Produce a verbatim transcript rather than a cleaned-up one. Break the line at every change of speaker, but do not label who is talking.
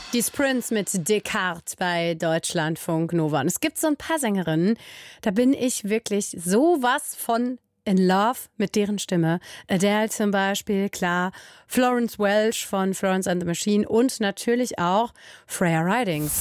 Die Sprints mit Descartes bei Deutschlandfunk Nova. Und es gibt so ein paar Sängerinnen, da bin ich wirklich sowas von in love mit deren Stimme. Adele zum Beispiel, klar. Florence Welch von Florence and the Machine und natürlich auch Freya Ridings.